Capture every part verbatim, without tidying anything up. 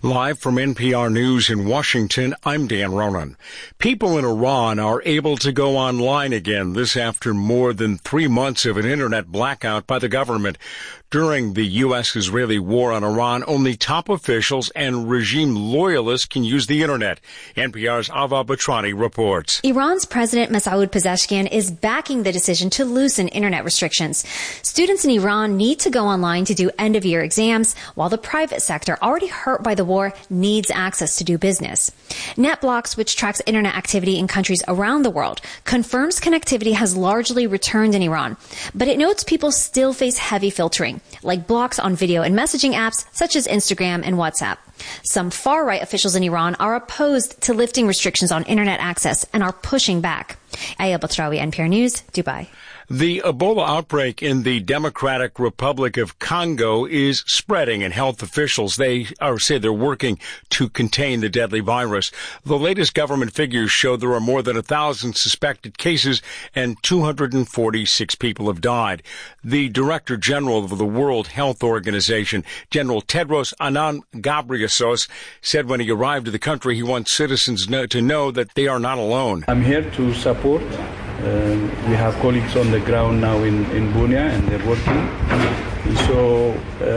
Live from N P R News in Washington, I'm Dan Ronan. People in Iran are able to go online again, this after more than three months of an internet blackout by the government. During the U S-Israeli war on Iran, only top officials and regime loyalists can use the internet. N P R's Ava Batrani reports. Iran's President Masoud Pezeshkian is backing the decision to loosen internet restrictions. Students in Iran need to go online to do end-of-year exams, while the private sector, already hurt by the war, needs access to do business. NetBlocks, which tracks internet activity in countries around the world, confirms connectivity has largely returned in Iran, but it notes people still face heavy filtering, like blocks on video and messaging apps such as Instagram and WhatsApp. Some far-right officials in Iran are opposed to lifting restrictions on internet access and are pushing back. Aya Batrawi, N P R News, Dubai. The Ebola outbreak in the Democratic Republic of Congo is spreading, and health officials, they are, say they're working to contain the deadly virus. The latest government figures show there are more than a thousand suspected cases and two hundred forty-six people have died. The Director General of the World Health Organization, General Tedros Adhanom Ghebreyesus, said when he arrived to the country he wants citizens know, to know that they are not alone. I'm here to support. Um, we have colleagues on the ground now in, in Bunia, and they're working. So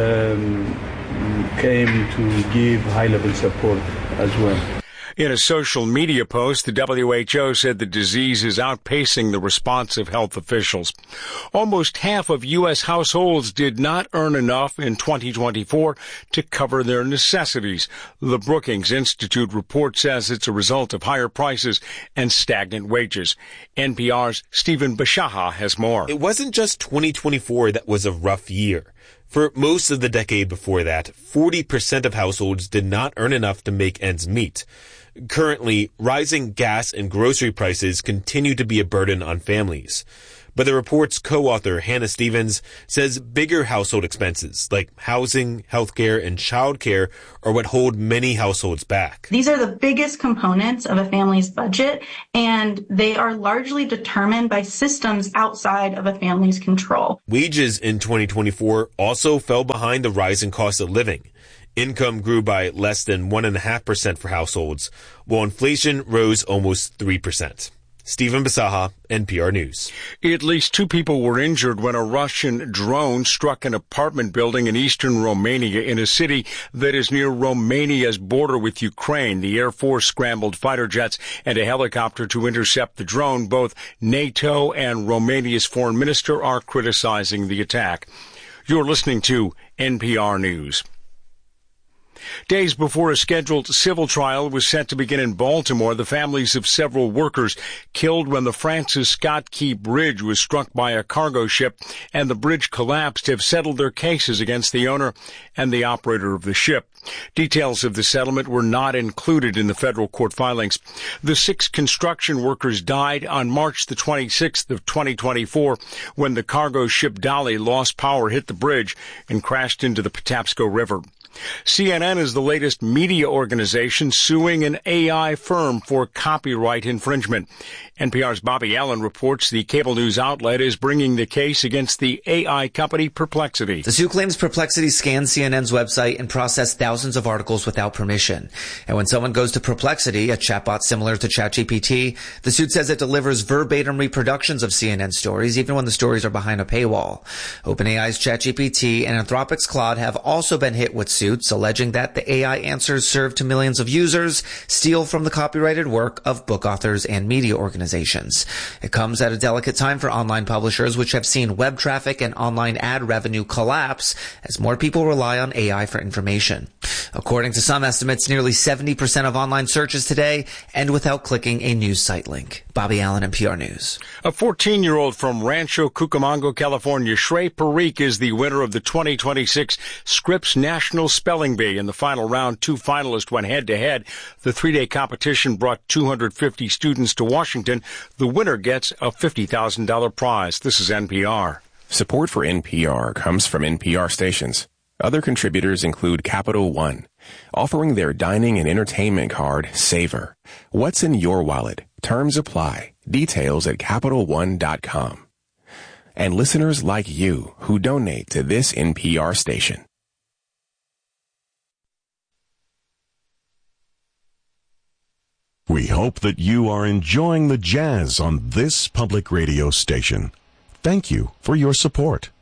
um, came to give high-level support as well. In a social media post, the W H O said the disease is outpacing the response of health officials. Almost half of U S households did not earn enough in twenty twenty-four to cover their necessities. The Brookings Institute report says it's a result of higher prices and stagnant wages. N P R's Stephen Bishaha has more. It wasn't just twenty twenty-four that was a rough year. For most of the decade before that, forty percent of households did not earn enough to make ends meet. Currently, rising gas and grocery prices continue to be a burden on families. But the report's co-author, Hannah Stevens, says bigger household expenses like housing, healthcare, and childcare are what hold many households back. These are the biggest components of a family's budget, and they are largely determined by systems outside of a family's control. Wages in twenty twenty-four also fell behind the rising cost of living. Income grew by less than one point five percent for households, while inflation rose almost three percent. Stephen Bisaha, N P R News. At least two people were injured when a Russian drone struck an apartment building in eastern Romania in a city that is near Romania's border with Ukraine. The Air Force scrambled fighter jets and a helicopter to intercept the drone. Both NATO and Romania's foreign minister are criticizing the attack. You're listening to N P R News. Days before a scheduled civil trial was set to begin in Baltimore, the families of several workers killed when the Francis Scott Key Bridge was struck by a cargo ship and the bridge collapsed have settled their cases against the owner and the operator of the ship. Details of the settlement were not included in the federal court filings. The six construction workers died on March the twenty-sixth of twenty twenty-four when the cargo ship Dolly lost power, hit the bridge, and crashed into the Patapsco River. C N N is the latest media organization suing an A I firm for copyright infringement. N P R's Bobby Allen reports the cable news outlet is bringing the case against the A I company Perplexity. The suit claims Perplexity scanned C N N's website and processed thousands of articles without permission. And when someone goes to Perplexity, a chatbot similar to ChatGPT, the suit says it delivers verbatim reproductions of C N N stories, even when the stories are behind a paywall. OpenAI's ChatGPT and Anthropic's Claude have also been hit with suits alleging that the A I answers served to millions of users steal from the copyrighted work of book authors and media organizations. It comes at a delicate time for online publishers, which have seen web traffic and online ad revenue collapse as more people rely on A I for information. According to some estimates, nearly seventy percent of online searches today end without clicking a news site link. Bobby Allen, N P R News. A fourteen-year-old from Rancho Cucamonga, California, Shrey Parikh, is the winner of the twenty twenty-six Scripps National Spelling Bee. In the final round, two finalists went head-to-head. The three-day competition brought two hundred fifty students to Washington. The winner gets a fifty thousand dollars prize. This is N P R. Support for N P R comes from N P R stations. Other contributors include Capital One, offering their dining and entertainment card, Savor. What's in your wallet? Terms apply. Details at Capital One dot com. And listeners like you who donate to this N P R station. We hope that you are enjoying the jazz on this public radio station. Thank you for your support.